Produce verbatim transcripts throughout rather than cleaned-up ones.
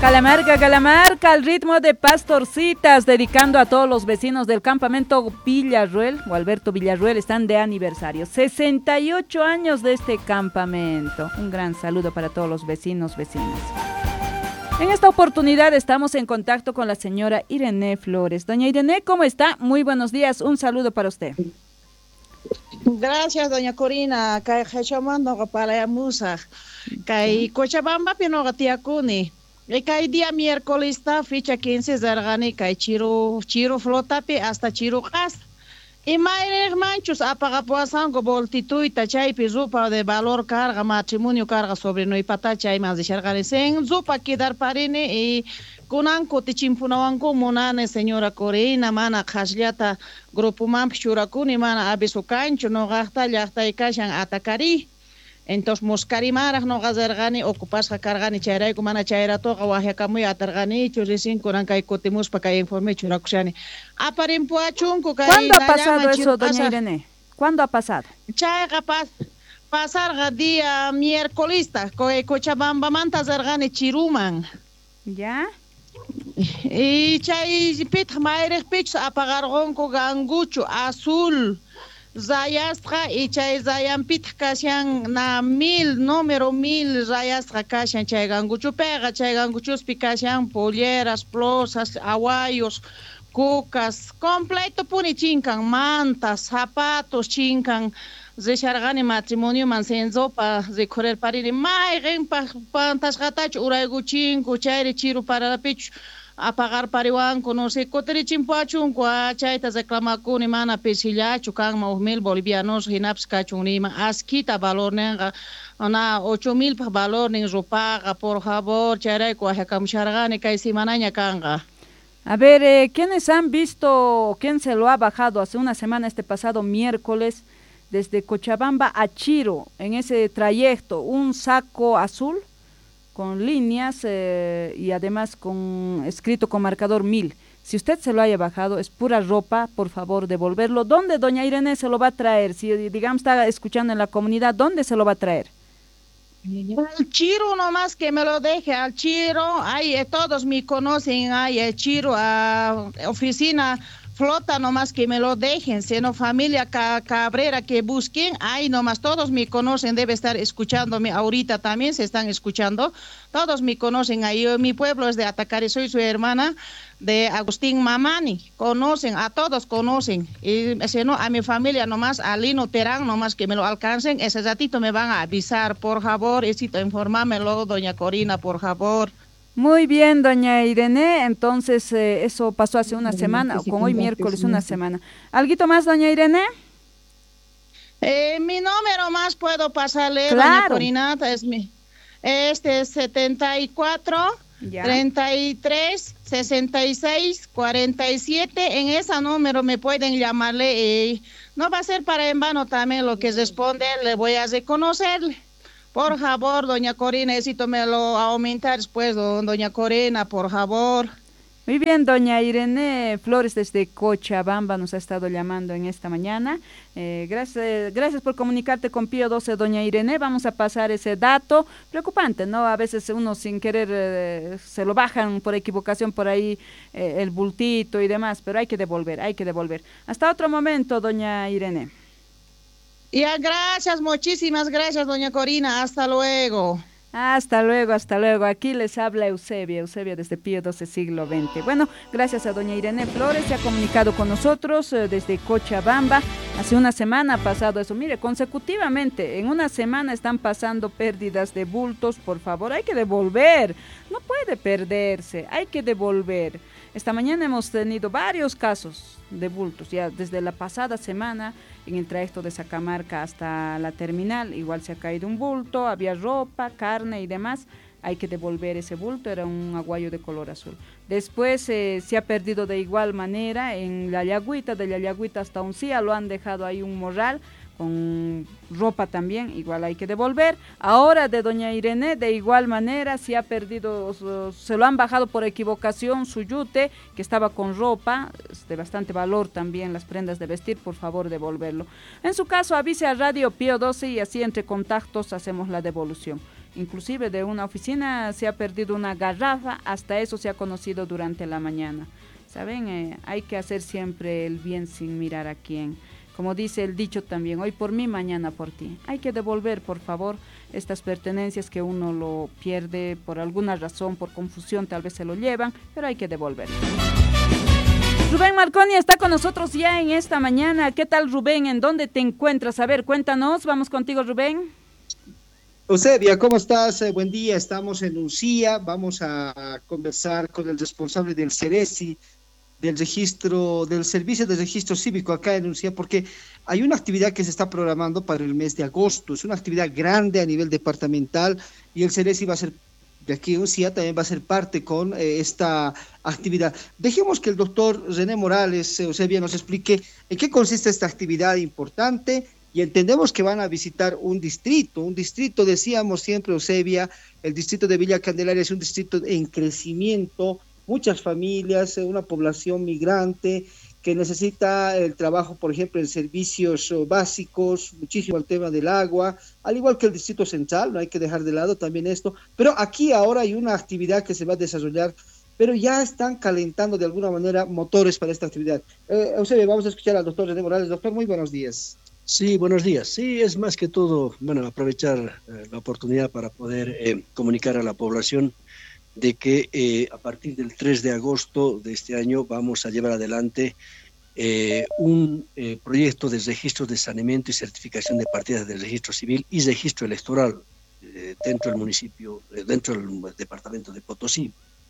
Calamarca, Calamarca, al ritmo de Pastorcitas, dedicando a todos los vecinos del campamento Villarruel, o Alberto Villarruel, están de aniversario. sesenta y ocho años de este campamento. Un gran saludo para todos los vecinos, vecinas. En esta oportunidad estamos en contacto con la señora Irene Flores. Doña Irene, ¿cómo está? Muy buenos días, un saludo para usted. Gracias, doña Corina. Kay Hachamando para Musa. Kay Cochabamba Pinoga Tiacuni. Y kay día miércoles está ficha quince zargani kay Chiro Chiro Flotapi hasta Chiro Gas. Y mayre manchos apaga puasan go voltitud y tachay pizupa de valor carga matrimonio carga sobrino y patacha y más de chargani sen zupa quedar parine y kunan kotichimpunawanko monane señora Corina mana khashlata grupo mam churakuni mana abisu cancho no gasta llasta y kashan atacari. Entonces moscarimaras no gazergani ocupas cargani chairai kumana chaira to gawahya kamu atargani churisin kunan kai kotimus pa kai informe churakushani. Aparin puachunku kai. ¿Cuándo ha pasado eso, doña Irene? ¿Cuándo ha pasado? Chay capaz pasar día miércoles ko Cochabamba manta zergani chiruman. ¿Ya? Y chay pit maire pich apagar gonko gangucho azul. Zayastra y chay zayampit kashan na mil, número mil zayastra kashan chay ganguchu pega, chay ganguchus pikashan polleras, plosas, aguayos, cucas, completo puni chinkan, mantas, zapatos chinkan, zeshargani matrimonio mansenzo pa zekorer pariri, may ren pa pantas gatach uraygu chinku, chayri chiru para la pichu. A pagar pariwan no sé coteri chimpachu kwa chaita reclamacuni mana pesillachu kan ma mil bolivianos hinaps cachunima asquita valor nenga na ocho mil pa valor nin ropaga por favor charai kwa hakamshargani kai simanaña kanga. A ver, eh, ¿quiénes han visto, quién se lo ha bajado hace una semana, este pasado miércoles, desde Cochabamba a Chiro, en ese trayecto, un saco azul con líneas eh, y además con escrito con marcador mil? Si usted se lo haya bajado, es pura ropa, por favor devolverlo. ¿Dónde doña Irene se lo va a traer? Si digamos está escuchando en la comunidad, ¿dónde se lo va a traer? Al Chiro nomás que me lo deje, al Chiro, ay, eh, todos me conocen, ay, el Chiro, a oficina flota nomás que me lo dejen, sino familia ca Cabrera que busquen, ay nomás todos me conocen, debe estar escuchándome ahorita también, se están escuchando, todos me conocen, ahí mi pueblo es de Atacari, soy su hermana de Agustín Mamani, conocen, a todos conocen, y si no, a mi familia nomás, a Lino Terán nomás que me lo alcancen, ese ratito me van a avisar, por favor, necesito informármelo, doña Corina, por favor. Muy bien, doña Irene, entonces eh, eso pasó hace una semana, o con hoy miércoles una semana. ¿Alguito más, doña Irene? Eh, mi número más puedo pasarle, claro. Doña Corinata, es mi, este es setenta y cuatro, ya. treinta y tres, sesenta y seis, cuarenta y siete, en ese número me pueden llamarle, eh, no va a ser para en vano también lo que responde, le voy a reconocerle. Por favor, doña Corina, necesito me lo aumentar después, doña Corina, por favor. Muy bien, doña Irene Flores desde Cochabamba nos ha estado llamando en esta mañana. Eh, gracias, gracias por comunicarte con Pío doce, doña Irene. Vamos a pasar ese dato. Preocupante, ¿no? A veces uno sin querer eh, se lo bajan por equivocación por ahí eh, el bultito y demás, pero hay que devolver, hay que devolver. Hasta otro momento, doña Irene. Ya, gracias, muchísimas gracias, doña Corina, hasta luego. Hasta luego, hasta luego. Aquí les habla Eusebia, Eusebia desde Pío doce, siglo veinte. Bueno, gracias a doña Irene Flores, se ha comunicado con nosotros eh, desde Cochabamba. Hace una semana ha pasado eso. Mire, consecutivamente, en una semana están pasando pérdidas de bultos. Por favor, hay que devolver. No puede perderse, hay que devolver. Esta mañana hemos tenido varios casos de bultos, ya desde la pasada semana en el trayecto de Sacamarca hasta la terminal, igual se ha caído un bulto, había ropa, carne y demás, hay que devolver ese bulto, era un aguayo de color azul. Después eh, se ha perdido de igual manera en la Yagüita, de la Yagüita hasta Uncía, lo han dejado ahí un morral, con ropa también, igual hay que devolver. Ahora de doña Irene, de igual manera, si ha perdido, se lo han bajado por equivocación su yute, que estaba con ropa, de bastante valor también las prendas de vestir, por favor devolverlo. En su caso, avise a Radio Pío doce y así entre contactos hacemos la devolución. inclusive de una oficina se ha perdido una garrafa, hasta eso se ha conocido durante la mañana. ¿Saben? Eh, hay que hacer siempre el bien sin mirar a quién. Como dice el dicho también, hoy por mí, mañana por ti. Hay que devolver, por favor, estas pertenencias que uno lo pierde por alguna razón, por confusión, tal vez se lo llevan, pero hay que devolver. Rubén Marconi está con nosotros ya en esta mañana. ¿Qué tal, Rubén? ¿En dónde te encuentras? A ver, cuéntanos. Vamos contigo, Rubén. Eusebia, ¿cómo estás? Eh, buen día, estamos en Uncía. Vamos a conversar con el responsable del Ceresi, del registro, del servicio de registro cívico acá en Uncía, porque hay una actividad que se está programando para el mes de agosto. Es una actividad grande a nivel departamental y el Ceresi va a ser, de aquí en Uncía, también va a ser parte con eh, esta actividad. Dejemos que el doctor René Morales, eh, Eusebia, nos explique en qué consiste esta actividad importante, y entendemos que van a visitar un distrito, un distrito, decíamos siempre, Eusebia, el distrito de Villa Candelaria es un distrito en crecimiento, muchas familias, una población migrante que necesita el trabajo, por ejemplo, en servicios básicos, muchísimo el tema del agua, al igual que el Distrito Central, no hay que dejar de lado también esto, pero aquí ahora hay una actividad que se va a desarrollar, pero ya están calentando de alguna manera motores para esta actividad. Eh, Eusebio, vamos a escuchar al doctor René Morales. Doctor, muy buenos días. Sí, buenos días. Sí, es más que todo, bueno, aprovechar eh, la oportunidad para poder eh, comunicar a la población de que eh, a partir del tres de agosto de este año vamos a llevar adelante eh, un eh, proyecto de registro de saneamiento y certificación de partidas del registro civil y registro electoral eh, dentro del municipio, eh, dentro del departamento de Potosí.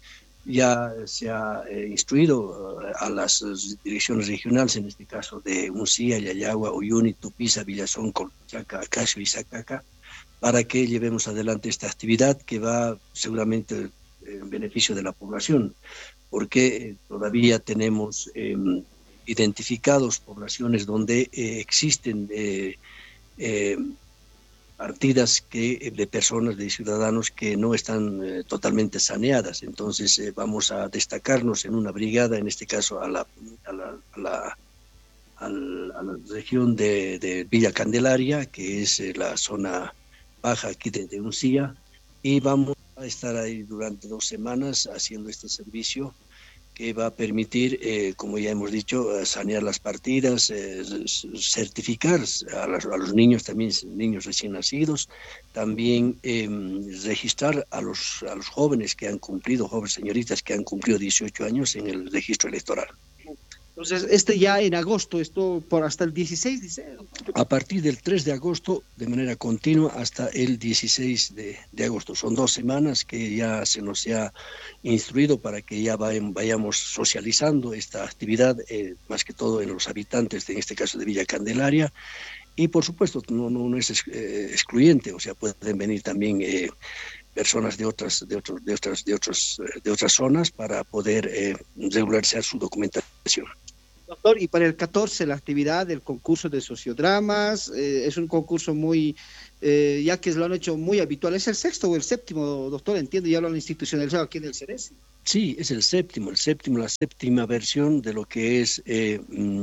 Ya se ha eh, instruido uh, a las uh, direcciones regionales, en este caso de Uncía, Yayagua, Uyuni, Tupiza, Villazón, Colchaca, Acacio y Zacaca, para que llevemos adelante esta actividad que va seguramente en beneficio de la población, porque eh, todavía tenemos eh, identificados poblaciones donde eh, existen eh, eh, partidas que, de personas, de ciudadanos que no están eh, totalmente saneadas. Entonces eh, vamos a destacarnos en una brigada, en este caso a la, a la, a la, a la, a la región de, de Villa Candelaria, que es eh, la zona baja aquí de, de Uncía, y vamos a estar ahí durante dos semanas haciendo este servicio que va a permitir, eh, como ya hemos dicho, sanear las partidas, eh, certificar a, las, a los niños, también niños recién nacidos, también eh, registrar a los, a los jóvenes que han cumplido, jóvenes señoritas que han cumplido dieciocho años en el registro electoral. Entonces, este ya en agosto, esto por hasta el dieciséis, dice. A partir del tres de agosto, de manera continua, hasta el dieciséis de, de agosto. Son dos semanas que ya se nos ha instruido para que ya vayan, vayamos socializando esta actividad, eh, más que todo en los habitantes, de, en este caso de Villa Candelaria. Y, por supuesto, no, no, no es eh, excluyente, o sea, pueden venir también eh, personas de otras, de otros, de otras, de otros, de otras zonas para poder eh, regularizar su documentación. Doctor, y para el catorce la actividad del concurso de sociodramas, eh, es un concurso muy, eh, ya que lo han hecho muy habitual, ¿es el sexto o el séptimo, doctor? Entiendo, ya lo han institucionalizado aquí en el Ceresi. Sí, es el séptimo, el séptimo, la séptima versión de lo que es eh,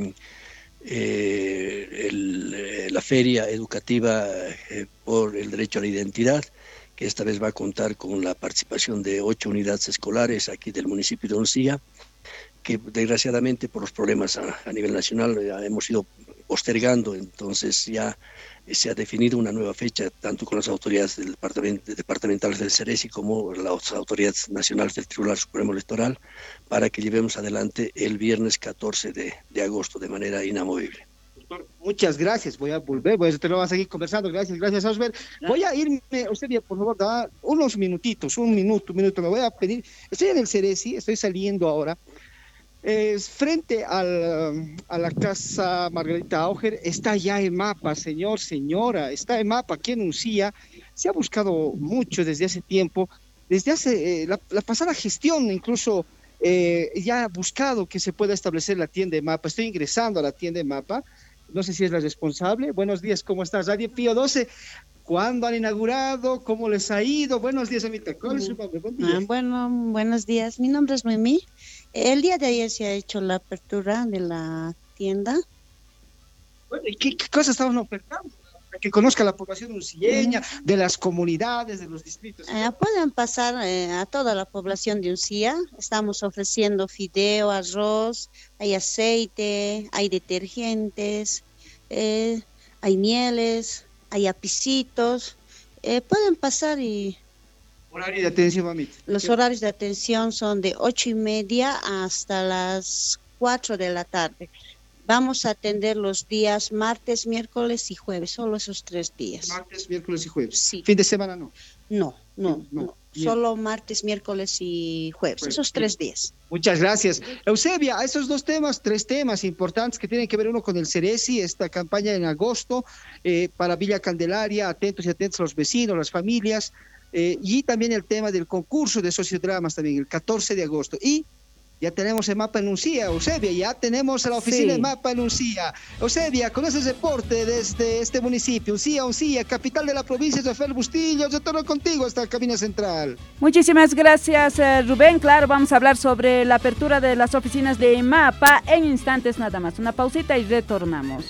eh, el, la feria educativa eh, por el derecho a la identidad, que esta vez va a contar con la participación de ocho unidades escolares aquí del municipio de Uncía, que desgraciadamente por los problemas a, a nivel nacional ya hemos ido postergando. Entonces ya se ha definido una nueva fecha, tanto con las autoridades del departamento, departamentales del Ceresi como las autoridades nacionales del Tribunal Supremo Electoral, para que llevemos adelante el viernes catorce de, de agosto de manera inamovible. Muchas gracias, voy a volver, voy a, te lo vas a seguir conversando, gracias, gracias Osber. Voy a irme, usted por favor, da unos minutitos, un minuto, un minuto, me voy a pedir, estoy en el Ceresi, estoy saliendo ahora, eh, frente al, a la casa Margarita Auger, está ya el mapa, señor, señora, está el mapa aquí en Uncía, se ha buscado mucho desde hace tiempo, desde hace eh, la, la pasada gestión incluso eh, ya ha buscado que se pueda establecer la tienda de mapa, estoy ingresando a la tienda de mapa. No sé si es la responsable. Buenos días, ¿cómo estás? Radio Pío doce. ¿Cuándo han inaugurado? ¿Cómo les ha ido? Buenos días, Amita. ¿Cuál es su nombre? Buen día. Ah, bueno, buenos días. Mi nombre es Mimi. El día de ayer se ha hecho la apertura de la tienda. Bueno, ¿y qué, qué cosas estaban ofertando? para que conozca la población uncilleña, de las comunidades, de los distritos? Eh, pueden pasar eh, a toda la población de Uncía. Estamos ofreciendo fideo, arroz, hay aceite, hay detergentes, eh, hay mieles, hay apicitos. Eh, pueden pasar y... Horario de atención, mamita. Los horarios de atención son de ocho y media hasta las cuatro de la tarde. Vamos a atender los días martes, miércoles y jueves, solo esos tres días. Martes, miércoles y jueves. Sí. Fin de semana no. No, no, No, no. bien. Solo martes, miércoles y jueves, Jueves, esos tres días. Muchas gracias. Eusebia, a esos dos temas, tres temas importantes que tienen que ver uno con el Ceresi, esta campaña en agosto eh, para Villa Candelaria, atentos y atentos a los vecinos, las familias, eh, y también el tema del concurso de sociodramas también, el catorce de agosto. Y ya tenemos el mapa en Uncía, Eusebia, ya tenemos a la oficina Sí. de mapa en Uncía. Eusebia, con ese reporte desde este municipio, Uncía, Uncía, capital de la provincia, Rafael Bustillo, yo torno contigo hasta la cabina central. Muchísimas gracias, eh, Rubén. Claro, vamos a hablar sobre la apertura de las oficinas de MAPA en instantes nada más. Una pausita y retornamos.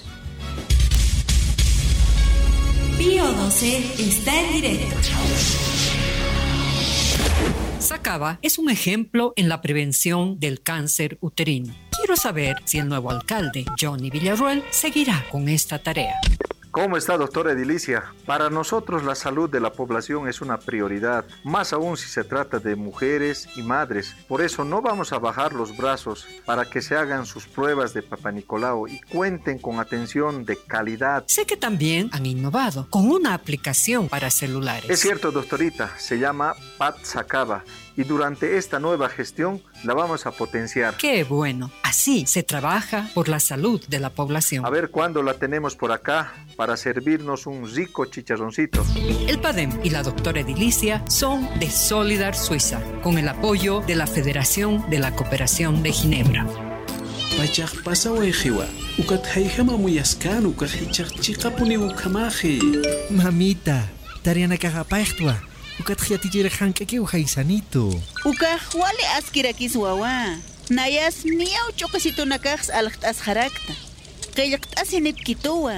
Pío doce está en directo. Sacaba es un ejemplo en la prevención del cáncer uterino. Quiero saber si el nuevo alcalde, Johnny Villarruel, seguirá con esta tarea. ¿Cómo está, doctora Edilicia? Para nosotros la salud de la población es una prioridad, más aún si se trata de mujeres y madres. Por eso no vamos a bajar los brazos para que se hagan sus pruebas de Papá Nicolau y cuenten con atención de calidad. Sé que también han innovado con una aplicación para celulares. Es cierto, doctorita, se llama Pat Sacaba y durante esta nueva gestión la vamos a potenciar. ¡Qué bueno! Así se trabaja por la salud de la población. A ver cuándo la tenemos por acá para servirnos un rico chicharroncito. El PADEM y la doctora Edilicia son de Solidar Suiza, con el apoyo de la Federación de la Cooperación de Ginebra. Pachak pasawa ejiwa, ukat haijama muyaskan, ukat hichak chikapuni ukamaji. Mamita, tariana kagapaichtwa. Ukat hiatijere hankake uhaisanito. Ukaj wale askirakis wawa. Nayas miau chokasito nakajs alakt asharakta. Kayakt asinip kitowa.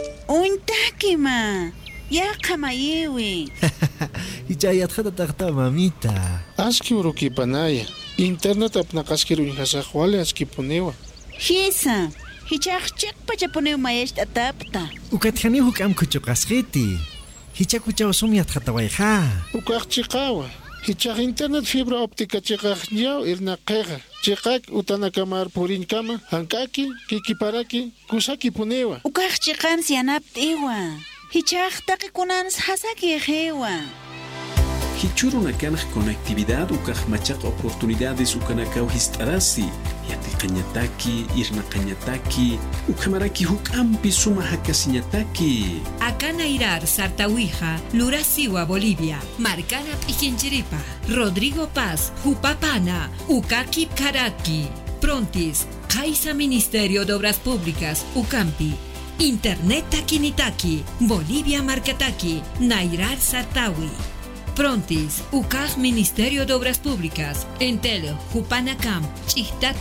Uintaki ma. Ya kamayewi. Hichayat hata takta mamita. Aski uruki panaya. Internet apnakaskiru inhasaj wale aski punewa. Hisa. Hichak chek pachaponeu mayesh atapta. Ukat hani hukam kuchokasjeti. Hichak uchao sumiat hatawaiha. Ukaj chikawa. Hichak internet fibra óptica chikaj yao irna qeja. Chikak utanakamar purin kama. Hankaki, kikiparaki, kusaki punewa. Ukaj chikan sianapt iwa. Hichak takikunans hasaki ejewa. Hichuruna kanaj conectividad ukaj machak oportunidades ukanakau histarasi. Yati kañataki, irna kañataki, ukamaraki hukampi suma hakasiñataki. Akanairar Sartawija, Lurasiwa, Bolivia, Marcana Pichinchiripa, Rodrigo Paz, Jupapana, Ukaki Karaki, Prontis, Caixa Ministerio de Obras Públicas, Ucampi, Internet Takinitaki, Bolivia Marcataki, Nairar Sartawi. Prontis, U C A G Ministerio de Obras Públicas, Entel, Jupanacam, Chihtata